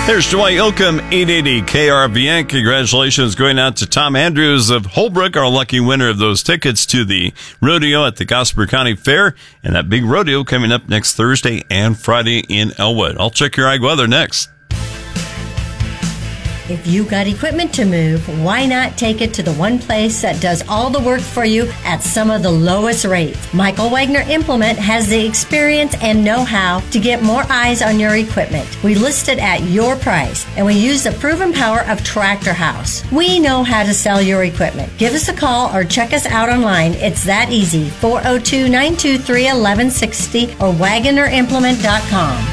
There's Dwight Ilkum, 880 KRVN. Congratulations going out to Tom Andrews of Holbrook, our lucky winner of those tickets to the rodeo at the Gossamer County Fair. And that big rodeo coming up next Thursday and Friday in Elwood. I'll check your ag weather next. If you got equipment to move, why not take it to the one place that does all the work for you at some of the lowest rates? Michael Wagner Implement has the experience and know-how to get more eyes on your equipment. We list it at your price, and we use the proven power of Tractor House. We know how to sell your equipment. Give us a call or check us out online. It's that easy. 402-923-1160 or WagnerImplement.com.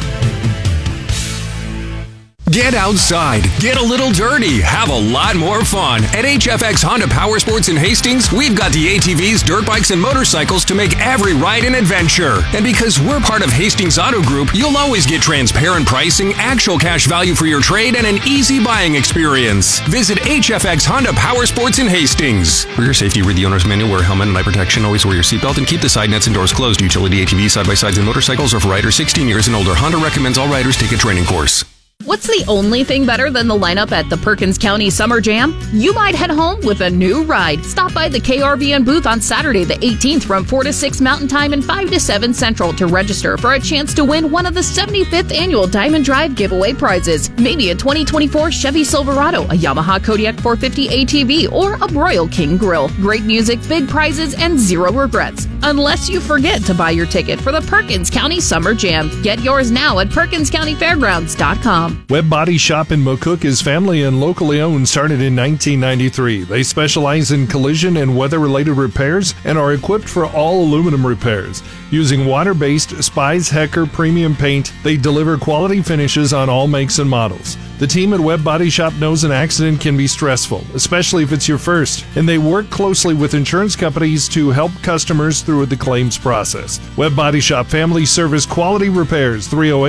Get outside, get a little dirty, have a lot more fun. At HFX Honda Power Sports in Hastings, we've got the ATVs, dirt bikes, and motorcycles to make every ride an adventure. And because we're part of Hastings Auto Group, you'll always get transparent pricing, actual cash value for your trade, and an easy buying experience. Visit HFX Honda Power Sports in Hastings. For your safety, read the owner's manual, wear a helmet and eye protection, always wear your seatbelt, and keep the side nets and doors closed. Utility ATVs, side-by-sides, and motorcycles are for riders 16 years and older. Honda recommends all riders take a training course. What's the only thing better than the lineup at the Perkins County Summer Jam? You might head home with a new ride. Stop by the KRVN booth on Saturday the 18th from 4 to 6 Mountain Time and 5 to 7 Central to register for a chance to win one of the 75th annual Diamond Drive giveaway prizes. Maybe a 2024 Chevy Silverado, a Yamaha Kodiak 450 ATV, or a Broil King grill. Great music, big prizes, and zero regrets. Unless you forget to buy your ticket for the Perkins County Summer Jam. Get yours now at PerkinsCountyFairgrounds.com. Webb Body Shop in McCook is family and locally owned, started in 1993. They specialize in collision and weather-related repairs and are equipped for all aluminum repairs. Using water-based Spies Hecker premium paint, they deliver quality finishes on all makes and models. The team at Webb Body Shop knows an accident can be stressful, especially if it's your first, and they work closely with insurance companies to help customers through the claims process. Webb Body Shop Family Service Quality Repairs,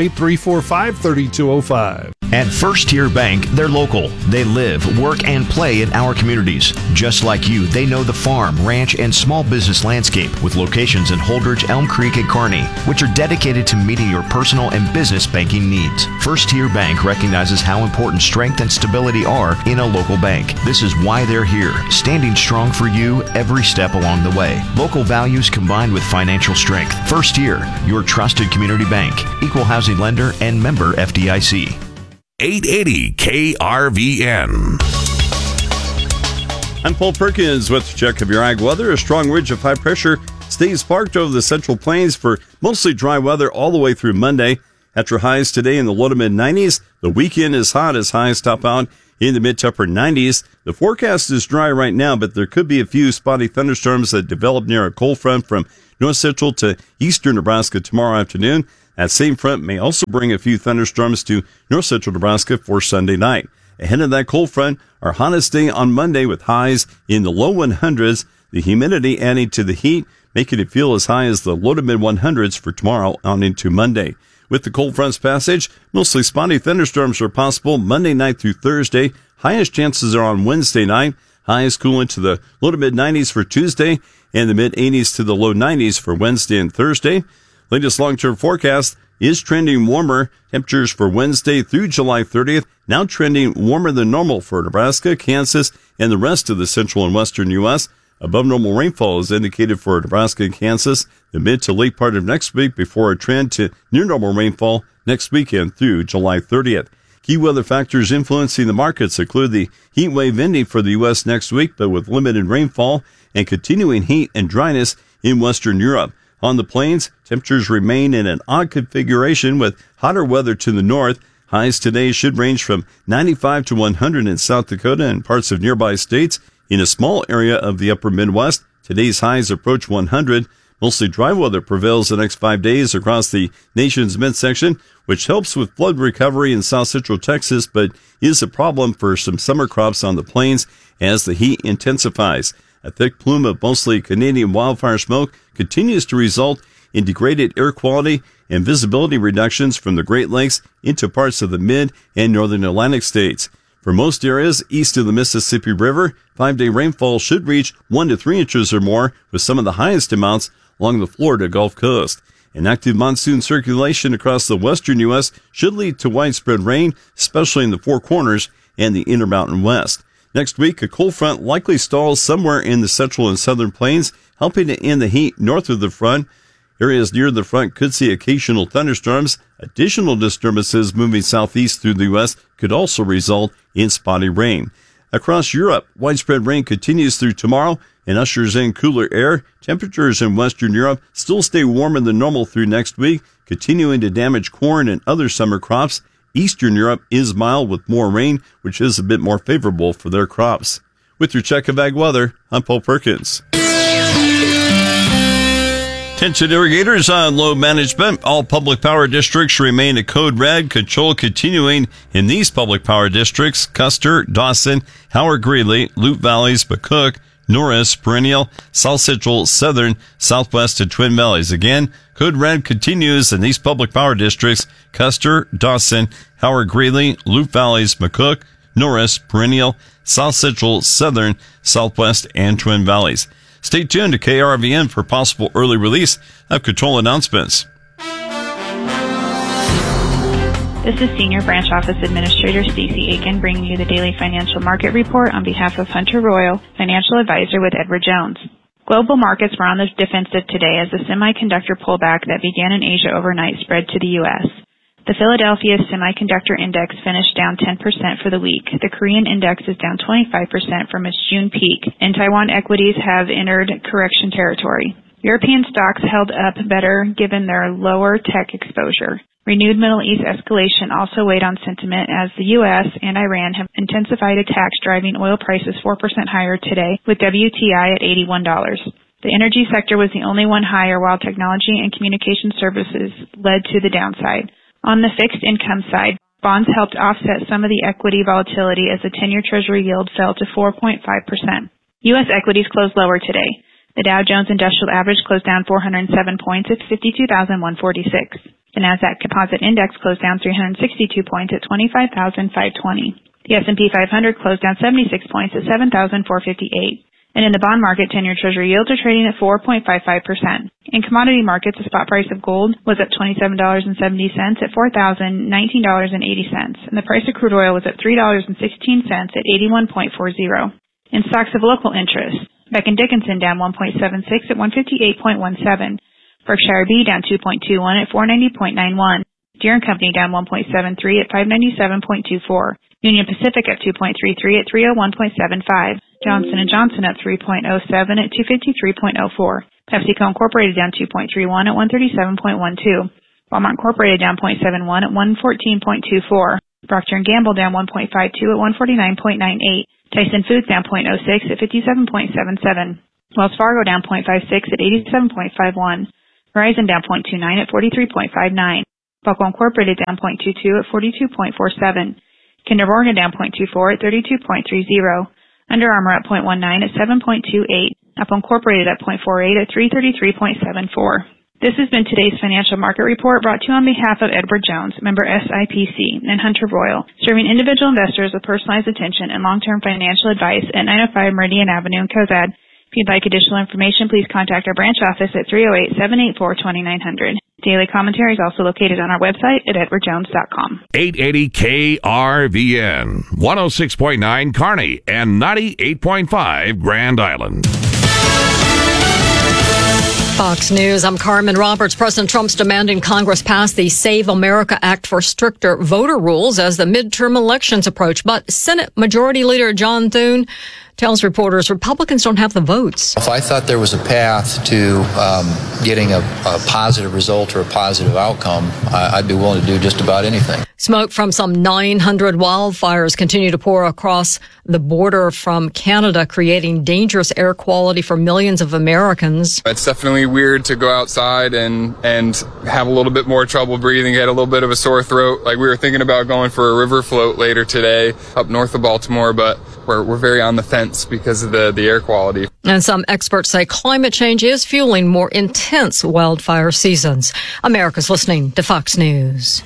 308-345-3205. At First Tier Bank, they're local. They live, work, and play in our communities. Just like you, they know the farm, ranch, and small business landscape with locations in Holdridge, Elm Creek, and Kearney, which are dedicated to meeting your personal and business banking needs. First Tier Bank recognizes how important strength and stability are in a local bank. This is why they're here, standing strong for you every step along the way. Local values combined with financial strength. First Tier, your trusted community bank, equal housing lender, and member FDIC. 880 KRVN. I'm Paul Perkins with a check of your ag weather. A strong ridge of high pressure stays parked over the central plains for mostly dry weather all the way through Monday. After highs today in the low to mid 90s, the weekend is hot as highs top out in the mid to upper 90s. The forecast is dry right now, but there could be a few spotty thunderstorms that develop near a cold front from north central to eastern Nebraska tomorrow afternoon. That same front may also bring a few thunderstorms to north central Nebraska for Sunday night. Ahead of that cold front, our hottest day on Monday with highs in the low 100s, the humidity adding to the heat, making it feel as high as the low to mid 100s for tomorrow on into Monday. With the cold front's passage, mostly spotty thunderstorms are possible Monday night through Thursday. Highest chances are on Wednesday night. Highs cool into the low to mid 90s for Tuesday and the mid 80s to the low 90s for Wednesday and Thursday. Latest long-term forecast is trending warmer. Temperatures for Wednesday through July 30th now trending warmer than normal for Nebraska, Kansas, and the rest of the central and western U.S. Above normal rainfall is indicated for Nebraska and Kansas the mid to late part of next week before a trend to near normal rainfall next weekend through July 30th. Key weather factors influencing the markets include the heat wave ending for the U.S. next week, but with limited rainfall and continuing heat and dryness in Western Europe. On the plains, temperatures remain in an odd configuration with hotter weather to the north. Highs today should range from 95 to 100 in South Dakota and parts of nearby states. In a small area of the upper Midwest, today's highs approach 100. Mostly dry weather prevails the next 5 days across the nation's midsection, which helps with flood recovery in south central Texas, but is a problem for some summer crops on the plains as the heat intensifies. A thick plume of mostly Canadian wildfire smoke continues to result in degraded air quality and visibility reductions from the Great Lakes into parts of the mid and northern Atlantic states. For most areas east of the Mississippi River, 5-day rainfall should reach 1 to 3 inches or more, with some of the highest amounts along the Florida Gulf Coast. An active monsoon circulation across the western U.S. should lead to widespread rain, especially in the Four Corners and the Intermountain West. Next week, a cold front likely stalls somewhere in the central and southern plains, helping to end the heat north of the front. Areas near the front could see occasional thunderstorms. Additional disturbances moving southeast through the U.S. could also result in spotty rain. Across Europe, widespread rain continues through tomorrow and ushers in cooler air. Temperatures in Western Europe still stay warmer than normal through next week, continuing to damage corn and other summer crops. Eastern Europe is mild with more rain, which is a bit more favorable for their crops. With your check of ag weather, I'm Paul Perkins. Attention irrigators on load management. All public power districts remain at code red. Control continuing in these public power districts: Custer, Dawson, Howard Greeley, Loup Valleys, McCook, Norris, Perennial, South Central, Southern, Southwest, and Twin Valleys. Again, code red continues in these public power districts: Custer, Dawson, Howard Greeley, Loup Valleys, McCook, Norris, Perennial, South Central, Southern, Southwest, and Twin Valleys. Stay tuned to KRVN for possible early release of control announcements. This is Senior Branch Office Administrator Stacey Aiken bringing you the daily financial market report on behalf of Hunter Royal, financial advisor with Edward Jones. Global markets were on the defensive today as the semiconductor pullback that began in Asia overnight spread to the U.S. The Philadelphia Semiconductor Index finished down 10% for the week. The Korean index is down 25% from its June peak, and Taiwan equities have entered correction territory. European stocks held up better given their lower tech exposure. Renewed Middle East escalation also weighed on sentiment as the U.S. and Iran have intensified attacks, driving oil prices 4% higher today, with WTI at $81. The energy sector was the only one higher, while technology and communication services led to the downside. On the fixed income side, bonds helped offset some of the equity volatility as the 10-year Treasury yield fell to 4.5%. U.S. equities closed lower today. The Dow Jones Industrial Average closed down 407 points at 52,146. The Nasdaq Composite Index closed down 362 points at 25,520. The S&P 500 closed down 76 points at 7,458. And in the bond market, 10-year Treasury yields are trading at 4.55%. In commodity markets, the spot price of gold was at $27.70 at $4,019.80, and the price of crude oil was at $3.16 at 81.40. In stocks of local interest, Becton Dickinson down 1.76 at 158.17, Berkshire B down 2.21 at 490.91, Deere & Company down 1.73 at 597.24, Union Pacific at 2.33 at 301.75, Johnson & Johnson up 3.07 at 253.04. PepsiCo Incorporated down 2.31 at 137.12. Walmart Incorporated down 0.71 at 114.24. Procter & Gamble down 1.52 at 149.98. Tyson Foods down 0.06 at 57.77. Wells Fargo down 0.56 at 87.51. Verizon down 0.29 at 43.59. Buckle Incorporated down 0.22 at 42.47. Kinder Morgan down 0.24 at 32.30. Under Armour at 0.19 at 7.28. Apple Incorporated at 0.48 at 333.74. This has been today's financial market report brought to you on behalf of Edward Jones, member SIPC, and Hunter Royal, serving individual investors with personalized attention and long-term financial advice at 905 Meridian Avenue in Cozad. If you'd like additional information, please contact our branch office at 308-784-2900. Daily commentary is also located on our website at edwardjones.com. 880 KRVN, 106.9 Kearney, and 98.5 Grand Island. Fox News, I'm Carmen Roberts. President Trump's demanding Congress pass the Save America Act for stricter voter rules as the midterm elections approach. But Senate Majority Leader John Thune tells reporters Republicans don't have the votes. If I thought there was a path to getting a positive result or a positive outcome, I'd be willing to do just about anything. Smoke from some 900 wildfires continue to pour across the border from Canada, creating dangerous air quality for millions of Americans. It's definitely weird to go outside and have a little bit more trouble breathing, get a little bit of a sore throat. Like we were thinking about going for a river float later today up north of Baltimore, but we're very on the fence because of the air quality. And some experts say climate change is fueling more intense wildfire seasons. America's listening to Fox News.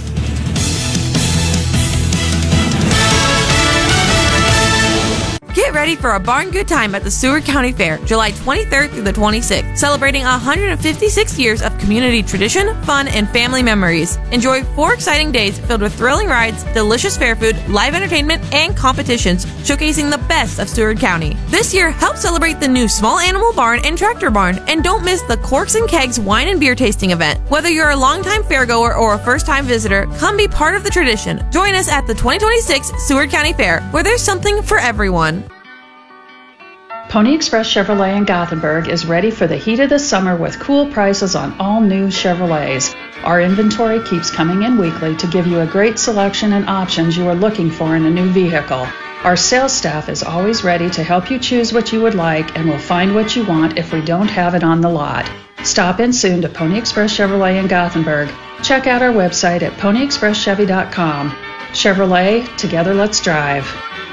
Get Get ready for a barn good time at the Seward County Fair, July 23rd through the 26th, celebrating 156 years of community tradition, fun, and family memories. Enjoy 4 exciting days filled with thrilling rides, delicious fair food, live entertainment, and competitions showcasing the best of Seward County. This year, help celebrate the new Small Animal Barn and Tractor Barn, and don't miss the Corks and Kegs wine and beer tasting event. Whether you're a longtime fairgoer or a first-time visitor, come be part of the tradition. Join us at the 2026 Seward County Fair, where there's something for everyone. Pony Express Chevrolet in Gothenburg is ready for the heat of the summer with cool prices on all new Chevrolets. Our inventory keeps coming in weekly to give you a great selection and options you are looking for in a new vehicle. Our sales staff is always ready to help you choose what you would like and will find what you want if we don't have it on the lot. Stop in soon to Pony Express Chevrolet in Gothenburg. Check out our website at ponyexpresschevy.com. Chevrolet, together let's drive.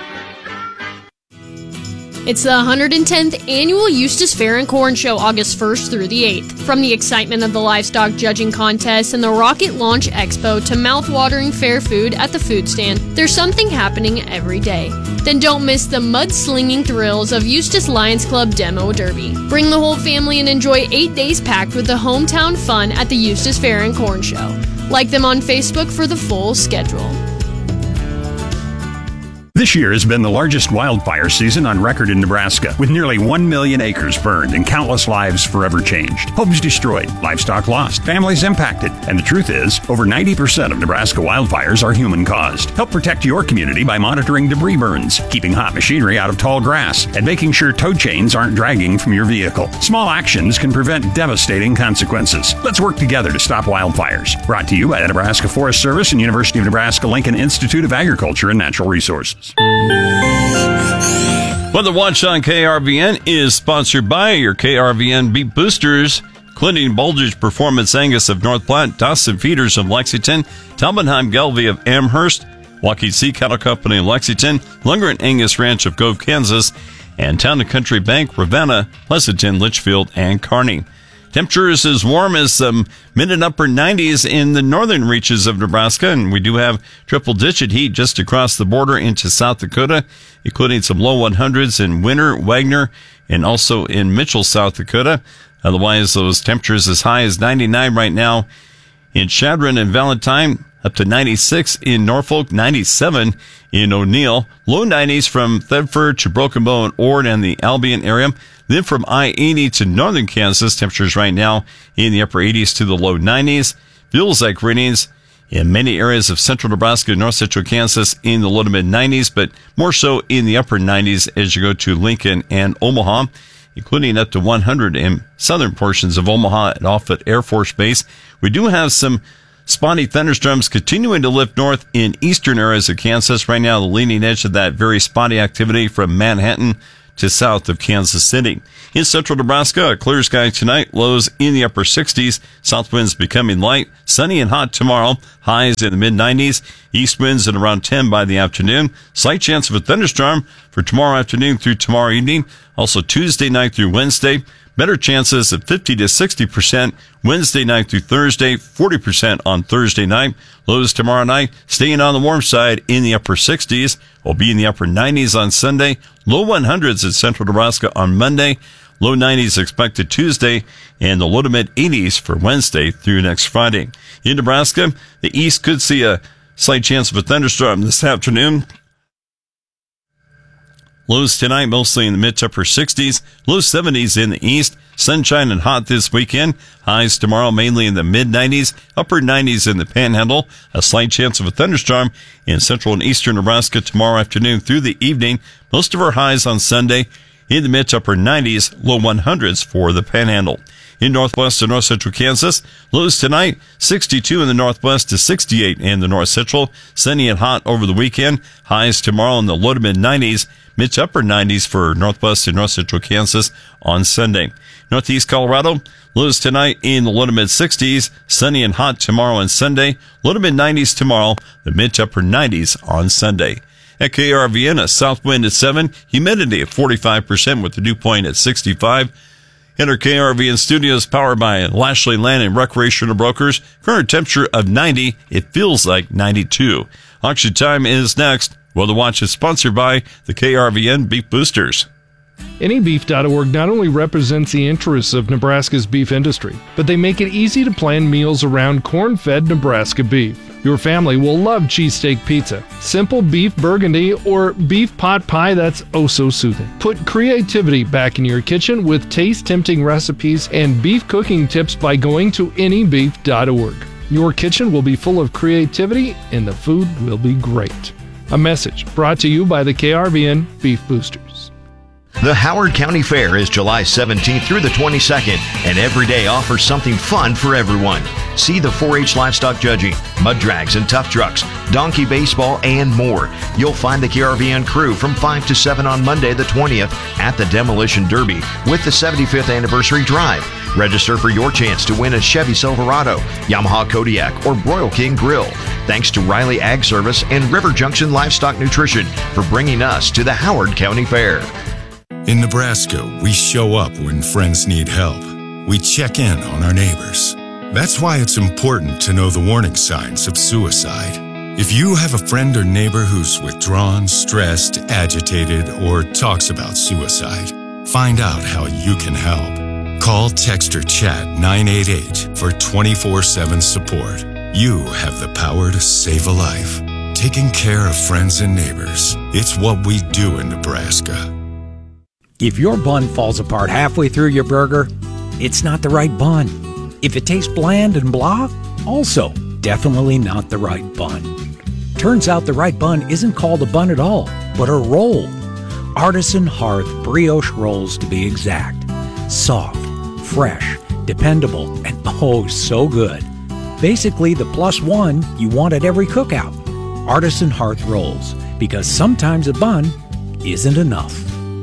It's the 110th Annual Eustis Fair and Corn Show, August 1st through the 8th. From the excitement of the livestock judging contest and the Rocket Launch Expo to mouth-watering fair food at the food stand, there's something happening every day. Then don't miss the mud-slinging thrills of Eustis Lions Club Demo Derby. Bring the whole family and enjoy 8 days packed with the hometown fun at the Eustis Fair and Corn Show. Like them on Facebook for the full schedule. This year has been the largest wildfire season on record in Nebraska, with nearly 1 million acres burned and countless lives forever changed. Homes destroyed, livestock lost, families impacted. And the truth is, over 90% of Nebraska wildfires are human-caused. Help protect your community by monitoring debris burns, keeping hot machinery out of tall grass, and making sure tow chains aren't dragging from your vehicle. Small actions can prevent devastating consequences. Let's work together to stop wildfires. Brought to you by the Nebraska Forest Service and University of Nebraska-Lincoln Institute of Agriculture and Natural Resources. Weather Watch on KRVN is sponsored by your KRVN Beef Boosters, Clinton Baldridge Performance Angus of North Platte, Dawson Feeders of Lexington, Talbotheim Gelby of Amherst, Waukee Sea Cattle Company of Lexington, Lunger and Angus Ranch of Gove, Kansas, and Town & Country Bank, Ravenna, Pleasanton, Litchfield, and Kearney. Temperatures as warm as mid and upper 90s in the northern reaches of Nebraska, and we do have triple-digit heat just across the border into South Dakota, including some low 100s in Winter, Wagner, and also in Mitchell, South Dakota. Otherwise, those temperatures as high as 99 right now in Chadron and Valentine, up to 96 in Norfolk, 97 in O'Neill, low 90s from Thedford to Broken Bow and Ord and the Albion area. Then from I-80 to northern Kansas, temperatures right now in the upper 80s to the low 90s. Feels like readings in many areas of central Nebraska and north central Kansas in the low to mid 90s, but more so in the upper 90s as you go to Lincoln and Omaha, including up to 100 in southern portions of Omaha at Offutt Air Force Base. We do have some spotty thunderstorms continuing to lift north in eastern areas of Kansas. Right now, the leading edge of that very spotty activity from Manhattan to south of Kansas City. In central Nebraska, a clear sky tonight, lows in the upper 60s, south winds becoming light, sunny and hot tomorrow, highs in the mid-90s, east winds at around 10 by the afternoon, slight chance of a thunderstorm for tomorrow afternoon through tomorrow evening, also Tuesday night through Wednesday, better chances at 50 to 60% Wednesday night through Thursday, 40% on Thursday night. Lows tomorrow night, staying on the warm side in the upper 60s. Will be in the upper 90s on Sunday. Low 100s in central Nebraska on Monday. Low 90s expected Tuesday, and the low to mid 80s for Wednesday through next Friday. In Nebraska, the east could see a slight chance of a thunderstorm this afternoon. Lows tonight mostly in the mid to upper 60s, low 70s in the east. Sunshine and hot this weekend. Highs tomorrow mainly in the mid 90s, upper 90s in the Panhandle. A slight chance of a thunderstorm in central and eastern Nebraska tomorrow afternoon through the evening. Most of our highs on Sunday in the mid to upper 90s, low 100s for the Panhandle. In northwest and north central Kansas, lows tonight, 62 in the northwest to 68 in the north central. Sunny and hot over the weekend. Highs tomorrow in the low to mid 90s, mid to upper 90s for northwest and north central Kansas on Sunday. Northeast Colorado, lows tonight in the low to mid 60s, sunny and hot tomorrow and Sunday. Low to mid 90s tomorrow, the mid to upper 90s on Sunday. At KRVN, a south wind at 7, humidity at 45% with the dew point at 65. In our KRVN studios, powered by Lashley Land and Recreational Brokers, current temperature of 90. It feels like 92. Auction time is next. Weather Watch is sponsored by the KRVN Beef Boosters. AnyBeef.org not only represents the interests of Nebraska's beef industry, but they make it easy to plan meals around corn-fed Nebraska beef. Your family will love cheesesteak pizza, simple beef burgundy, or beef pot pie that's oh so soothing. Put creativity back in your kitchen with taste-tempting recipes and beef cooking tips by going to AnyBeef.org. Your kitchen will be full of creativity and the food will be great. A message brought to you by the KRVN Beef Boosters. The Howard County Fair is July 17th through the 22nd, and every day offers something fun for everyone. See the 4-H livestock judging, mud drags and tough trucks, donkey baseball, and more. You'll find the KRVN crew from 5 to 7 on Monday the 20th at the Demolition Derby with the 75th Anniversary Drive. Register for your chance to win a Chevy Silverado, Yamaha Kodiak, or Broil King Grill. Thanks to Riley Ag Service and River Junction Livestock Nutrition for bringing us to the Howard County Fair. In Nebraska, we show up when friends need help. We check in on our neighbors. That's why it's important to know the warning signs of suicide. If you have a friend or neighbor who's withdrawn, stressed, agitated, or talks about suicide, find out how you can help. Call, text, or chat 988 for 24/7 support. You have the power to save a life. Taking care of friends and neighbors. It's what we do in Nebraska. If your bun falls apart halfway through your burger, it's not the right bun. If it tastes bland and blah, also definitely not the right bun. Turns out the right bun isn't called a bun at all, but a roll. Artisan Hearth brioche rolls to be exact. Soft, fresh, dependable, and oh so good. Basically the +1 you want at every cookout. Artisan Hearth rolls, because sometimes a bun isn't enough.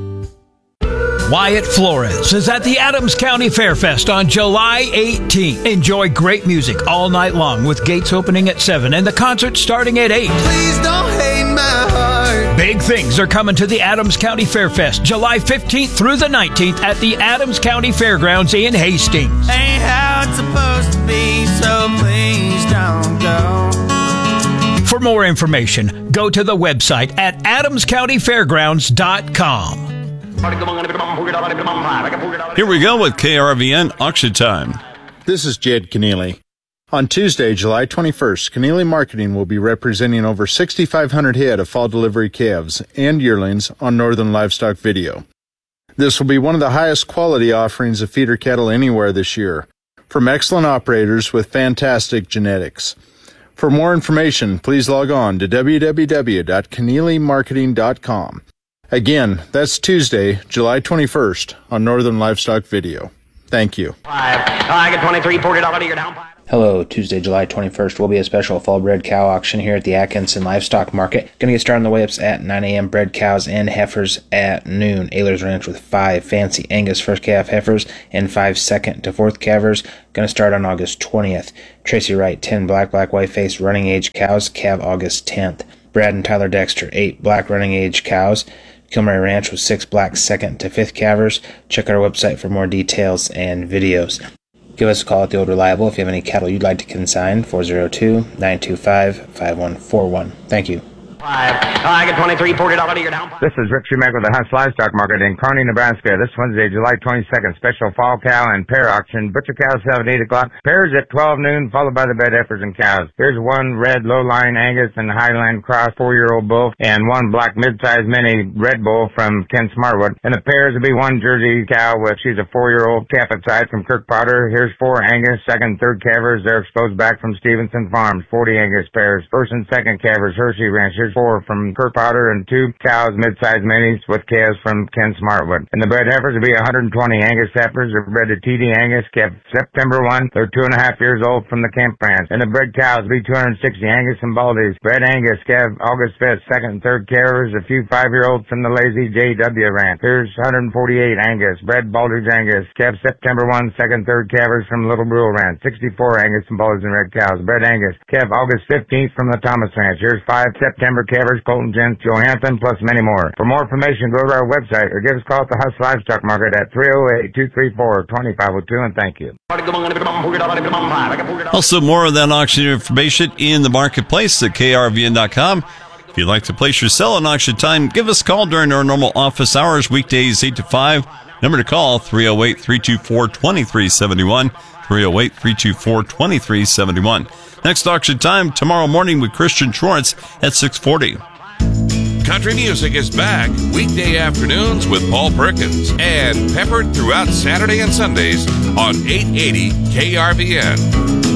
Wyatt Flores is at the Adams County Fairfest on July 18th. Enjoy great music all night long with gates opening at 7 and the concert starting at 8. Please don't hate my heart. Big things are coming to the Adams County Fairfest July 15th through the 19th at the Adams County Fairgrounds in Hastings. Ain't how it's supposed to be, so please don't go. For more information, go to the website at adamscountyfairgrounds.com. Here we go with KRVN Auction Time. This is Jed Keneally. On Tuesday, July 21st, Keneally Marketing will be representing over 6,500 head of fall delivery calves and yearlings on Northern Livestock Video. This will be one of the highest quality offerings of feeder cattle anywhere this year, from excellent operators with fantastic genetics. For more information, please log on to www.keneallymarketing.com. Again, that's Tuesday, July 21st on Northern Livestock Video. Thank you. I get 23, $40 you're down. Hello, Tuesday, July 21st will be a special fall bred cow auction here at the Atkinson Livestock Market. Going to get started on the way ups at 9 a.m. Bred cows and heifers at noon. Ehlers Ranch with 5 fancy Angus first calf heifers and 5 second to fourth calvers. Going to start on August 20th. Tracy Wright, 10 black white face running age cows, calve August 10th. Brad and Tyler Dexter, 8 black running age cows. Kilmary Ranch with 6 black second to fifth calvers. Check out our website for more details and videos. Give us a call at the Old Reliable if you have any cattle you'd like to consign, 402-925-5141. Thank you. I get 23, $40 you're down. This is Rick Schumacher with the Hunt's Livestock Market in Kearney, Nebraska. This Wednesday, July 22nd, special fall cow and pair auction. Butcher cows 7 8 o'clock. Pairs at 12 noon, followed by the bed heifers and cows. Here's one red low-line Angus and Highland Cross 4-year-old bull, and one black mid-size mini red bull from Ken Smartwood. And the pairs will be one Jersey cow with, she's a 4-year-old calf at side from Kirk Potter. Here's 4 Angus, second, third calvers. They're exposed back from Stevenson Farms. 40 Angus pairs. First and second calvers, Hershey Ranch. Here's 4 from Kirk Potter and 2 cows, mid-sized minis with calves from Ken Smartwood. And the bred heifers will be 120 Angus heifers. They're bred to TD Angus, kept September 1. They're 2.5 years old from the Kemp Ranch. And the bred cows will be 260 Angus and Baldies. Bred Angus, calve August 5th, second and third calvers. A few 5-year-olds from the Lazy JW Ranch. Here's 148 Angus. Bred Baldies Angus, calve September 1, second, third calvers from Little Brule Ranch. 64 Angus and Baldies and red cows. Bred Angus, calve August 15th from the Thomas Ranch. Here's 5 September calvers, Colton Gents, Johansson, plus many more. For more information, go to our website or give us a call at the Huss Livestock Market at 308-234-2502, and thank you. Also, more of that auction information in the marketplace at krvn.com. If you'd like to place your sale on auction time, give us a call during our normal office hours, weekdays 8 to 5. Number to call, 308-324-2371, 308-324-2371. Next auction time tomorrow morning with Christian Schwartz at 6:40. Country music is back weekday afternoons with Paul Perkins and peppered throughout Saturday and Sundays on 880 KRVN.